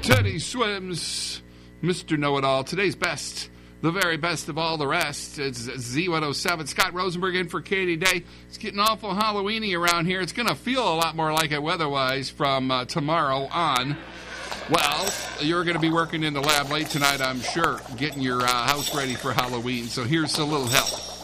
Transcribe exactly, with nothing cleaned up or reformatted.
Teddy Swims, Mister Know-It-All. Today's best, the very best of all the rest. It's Z one oh seven. Scott Rosenberg in for Katie Day. It's getting awful Halloweeny around here. It's going to feel a lot more like it weather-wise from uh, tomorrow on. Well, you're going to be working in the lab late tonight, I'm sure, getting your uh, house ready for Halloween. So here's a little help.